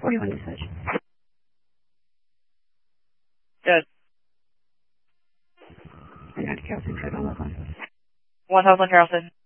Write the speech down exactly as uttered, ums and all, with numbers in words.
forty-one dispatch. Good. And Carlson, Carolina. one thousand Carlson.